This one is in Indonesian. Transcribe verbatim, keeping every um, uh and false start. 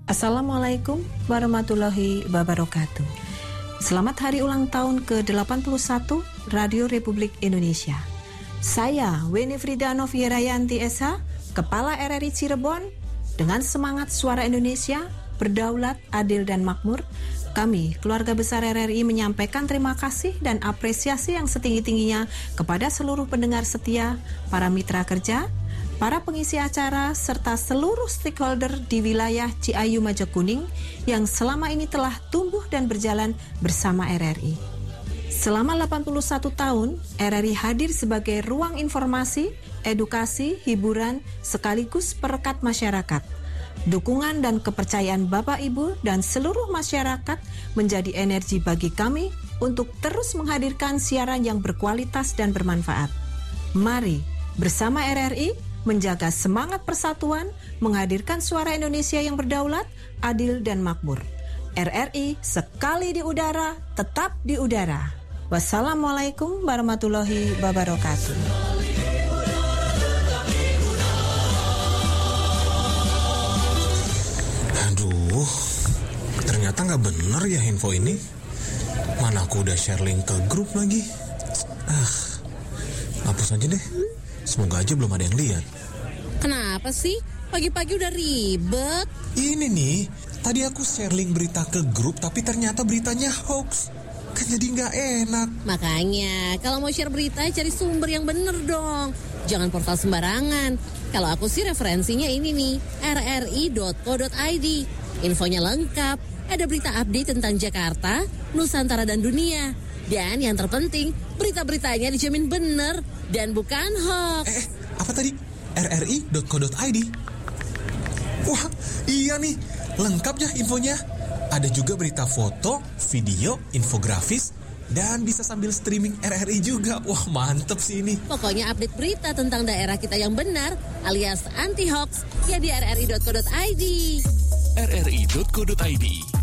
Assalamualaikum warahmatullahi wabarakatuh. Selamat hari ulang tahun ke delapan puluh satu Radio Republik Indonesia. Saya Winifrida Novierayanti S H, Kepala R R I Cirebon. Dengan semangat suara Indonesia, berdaulat, adil dan makmur, kami, keluarga besar R R I, menyampaikan terima kasih dan apresiasi yang setinggi-tingginya kepada seluruh pendengar setia, para mitra kerja, para pengisi acara, serta seluruh stakeholder di wilayah Ciayu Majokuning yang selama ini telah tumbuh dan berjalan bersama R R I. Selama delapan puluh satu tahun, R R I hadir sebagai ruang informasi, edukasi, hiburan, sekaligus perekat masyarakat. Dukungan dan kepercayaan Bapak, Ibu, dan seluruh masyarakat menjadi energi bagi kami untuk terus menghadirkan siaran yang berkualitas dan bermanfaat. Mari, bersama R R I, menjaga semangat persatuan, menghadirkan suara Indonesia yang berdaulat, adil dan makmur. R R I sekali di udara, tetap di udara. Wassalamualaikum warahmatullahi wabarakatuh. Aduh, ternyata nggak bener ya info ini. Mana aku udah share link ke grup lagi. Ah, hapus aja deh. Semoga aja belum ada yang lihat. Kenapa sih? Pagi-pagi udah ribet. Ini nih, tadi aku share link berita ke grup, tapi ternyata beritanya hoax. Kan jadi nggak enak. Makanya, kalau mau share berita, cari sumber yang bener dong. Jangan portal sembarangan. Kalau aku sih referensinya ini nih, r r i dot co dot i d. Infonya lengkap. Ada berita update tentang Jakarta, Nusantara, dan dunia. Dan yang terpenting, berita-beritanya dijamin bener dan bukan hoax. Eh, apa tadi? r r i dot co dot i d. Wah, iya nih, lengkap ya infonya. Ada juga berita foto, video, infografis, dan bisa sambil streaming R R I juga. Wah, mantep sih ini. Pokoknya update berita tentang daerah kita yang benar, alias anti-hoax, ya di r r i dot co dot i d. r r i dot co dot i d